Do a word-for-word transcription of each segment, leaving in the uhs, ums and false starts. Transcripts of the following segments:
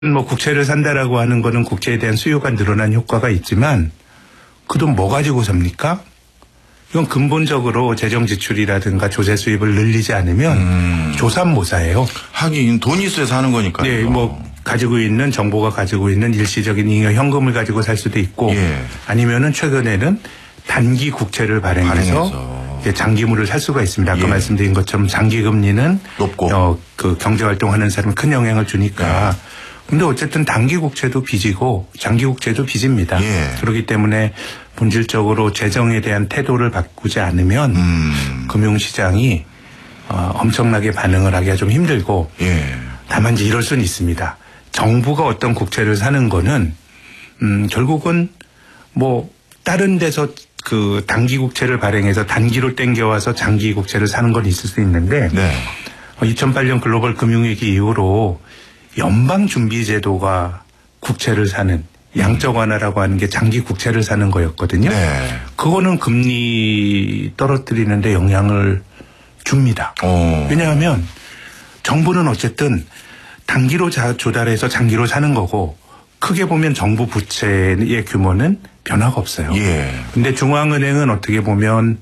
뭐 국채를 산다라고 하는 거는 국채에 대한 수요가 늘어난 효과가 있지만 그 돈 뭐 가지고 삽니까? 이건 근본적으로 재정 지출이라든가 조세 수입을 늘리지 않으면 음. 조삼모사예요. 하긴 돈이 있어야 사는 거니까요. 네, 뭐 가지고 있는 정부가 가지고 있는 일시적인 잉여 현금을 가지고 살 수도 있고 예. 아니면은 최근에는 단기 국채를 발행해서, 발행해서. 이제 장기물을 살 수가 있습니다. 아까 예. 말씀드린 것처럼 장기 금리는 높고 어, 그 경제 활동하는 사람은 큰 영향을 주니까. 예. 근데 어쨌든 단기 국채도 빚이고 장기 국채도 빚입니다. 예. 그렇기 때문에 본질적으로 재정에 대한 태도를 바꾸지 않으면 음. 금융시장이 어, 엄청나게 반응을 하기가 좀 힘들고 예. 다만 이제 이럴 수는 있습니다. 정부가 어떤 국채를 사는 거는 음, 결국은 뭐 다른 데서 그 단기 국채를 발행해서 단기로 땡겨와서 장기 국채를 사는 건 있을 수 있는데 네. 어, 이천팔 년 글로벌 금융위기 이후로 연방준비제도가 국채를 사는 양적 완화라고 하는 게 장기 국채를 사는 거였거든요. 네. 그거는 금리 떨어뜨리는데 영향을 줍니다. 오. 왜냐하면 정부는 어쨌든 단기로 조달해서 장기로 사는 거고 크게 보면 정부 부채의 규모는 변화가 없어요. 그런데 예. 중앙은행은 어떻게 보면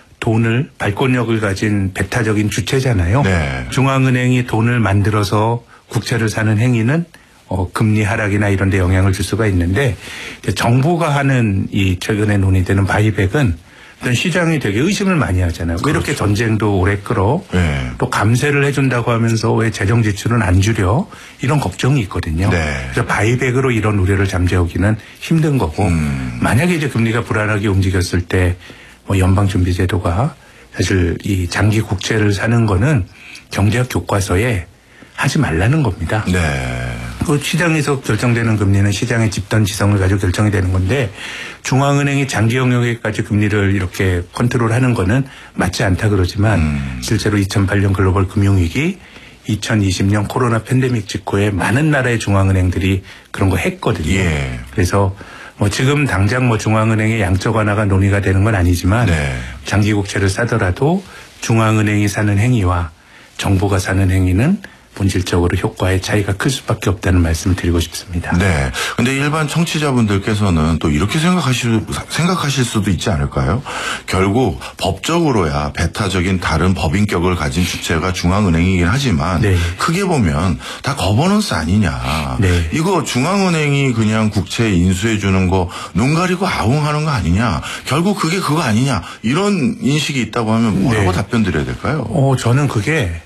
돈을 발권력을 가진 배타적인 주체잖아요. 네. 중앙은행이 돈을 만들어서 국채를 사는 행위는 어, 금리 하락이나 이런 데 영향을 줄 수가 있는데 정부가 하는 이 최근에 논의되는 바이백은 어떤 시장이 되게 의심을 많이 하잖아요. 그렇죠. 왜 이렇게 전쟁도 오래 끌어 네. 또 감세를 해준다고 하면서 왜 재정 지출은 안 줄여 이런 걱정이 있거든요. 네. 그래서 바이백으로 이런 우려를 잠재우기는 힘든 거고 음. 만약에 이제 금리가 불안하게 움직였을 때 뭐 연방준비제도가 사실 이 장기 국채를 사는 거는 경제학 교과서에 하지 말라는 겁니다. 네. 그 시장에서 결정되는 금리는 시장의 집단 지성을 가지고 결정이 되는 건데 중앙은행이 장기 영역에까지 금리를 이렇게 컨트롤하는 거는 맞지 않다 그러지만 음. 실제로 이천팔 년 글로벌 금융위기, 이천이십 년 코로나 팬데믹 직후에 많은 나라의 중앙은행들이 그런 거 했거든요. 예. 그래서 뭐 지금 당장 뭐 중앙은행의 양적 완화가 논의가 되는 건 아니지만 네. 장기 국채를 사더라도 중앙은행이 사는 행위와 정부가 사는 행위는 본질적으로 효과의 차이가 클 수밖에 없다는 말씀을 드리고 싶습니다. 네. 근데 일반 청취자분들께서는 또 이렇게 생각하실, 생각하실 수도 있지 않을까요? 결국 법적으로야 배타적인 다른 법인격을 가진 주체가 중앙은행이긴 하지만 네. 크게 보면 다 거버넌스 아니냐. 네. 이거 중앙은행이 그냥 국채 인수해 주는 거 눈 가리고 아웅하는 거 아니냐. 결국 그게 그거 아니냐. 이런 인식이 있다고 하면 뭐라고 네. 답변 드려야 될까요? 어, 저는 그게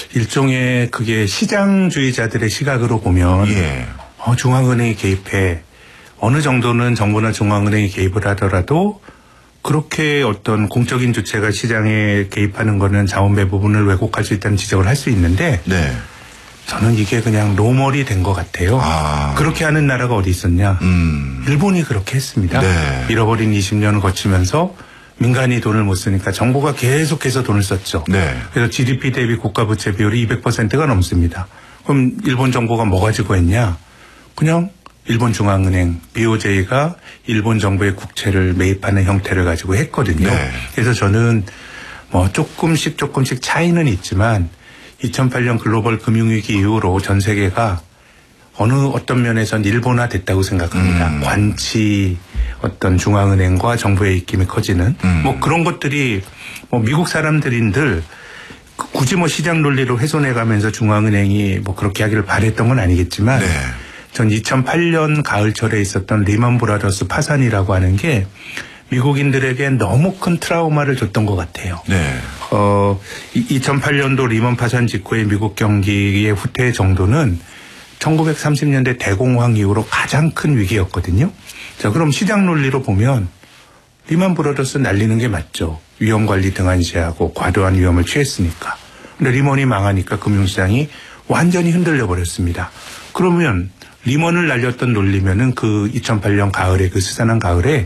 일종의 그게 시장주의자들의 시각으로 보면 예. 어, 중앙은행이 개입해 어느 정도는 정부나 중앙은행이 개입을 하더라도 그렇게 어떤 공적인 주체가 시장에 개입하는 거는 자원배 부분을 왜곡할 수 있다는 지적을 할 수 있는데 네. 저는 이게 그냥 노멀이 된 것 같아요. 아. 그렇게 하는 나라가 어디 있었냐. 음. 일본이 그렇게 했습니다. 네. 잃어버린 이십 년을 거치면서 민간이 돈을 못 쓰니까 정부가 계속해서 돈을 썼죠. 네. 그래서 지디피 대비 국가부채 비율이 이백 퍼센트가 넘습니다. 그럼 일본 정부가 뭐 가지고 했냐. 그냥 일본 중앙은행 비오제이가 일본 정부의 국채를 매입하는 형태를 가지고 했거든요. 네. 그래서 저는 뭐 조금씩 조금씩 차이는 있지만 이천팔 년 글로벌 금융위기 이후로 전 세계가 어느 어떤 면에선 일본화 됐다고 생각합니다. 음. 관치 어떤 중앙은행과 정부의 입김이 커지는 음. 뭐 그런 것들이 뭐 미국 사람들인들 굳이 뭐 시장 논리로 훼손해가면서 중앙은행이 뭐 그렇게 하기를 바랬던 건 아니겠지만 네. 전 이천팔 년 가을철에 있었던 리먼 브라더스 파산이라고 하는 게 미국인들에게 너무 큰 트라우마를 줬던 것 같아요. 네. 어, 이천팔 년도 리먼 파산 직후의 미국 경기의 후퇴 정도는 천구백삼십 년대 대공황 이후로 가장 큰 위기였거든요. 자, 그럼 시장 논리로 보면 리먼 브라더스 날리는 게 맞죠. 위험 관리 등한시하고 과도한 위험을 취했으니까. 근데 리먼이 망하니까 금융시장이 완전히 흔들려 버렸습니다. 그러면 리먼을 날렸던 논리면은 그 이천팔 년 가을에 그 스산한 가을에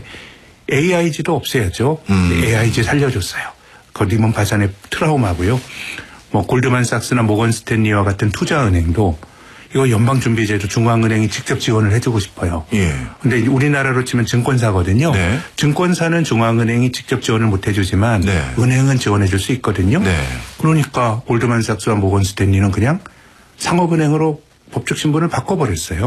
에이아이지도 없애야죠. 음. 에이아이지 살려줬어요. 그 리먼 파산의 트라우마고요. 뭐 골드만삭스나 모건 스탠리와 같은 투자은행도 이거 연방준비제도 중앙은행이 직접 지원을 해주고 싶어요. 예. 근데 우리나라로 치면 증권사거든요. 네. 증권사는 중앙은행이 직접 지원을 못 해주지만 네. 은행은 지원해줄 수 있거든요. 네. 그러니까 골드만삭스와 모건 스탠리는 그냥 상업은행으로 법적 신분을 바꿔버렸어요.